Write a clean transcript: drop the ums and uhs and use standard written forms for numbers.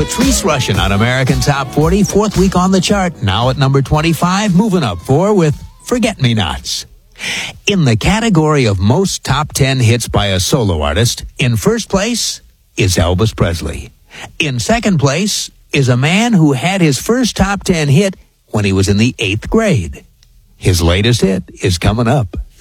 Patrice Rushen on American Top 40, fourth week on the chart. Now at number 25, moving up 4 with Forget Me Nots. In the category of most top 10 hits by a solo artist, in first place is Elvis Presley. In second place is a man who had his first top 10 hit when he was in the 8th grade. His latest hit is coming up.